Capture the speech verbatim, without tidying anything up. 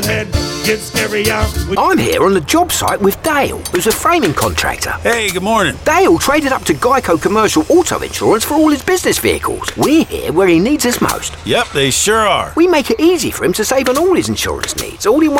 Head gets scarier. I'm here on the job site with Dale, who's a framing contractor. Hey, good morning. Dale traded up to Geico Commercial Auto Insurance for all his business vehicles. We're here where he needs us most. Yep, they sure are. We make it easy for him to save on all his insurance needs, all in one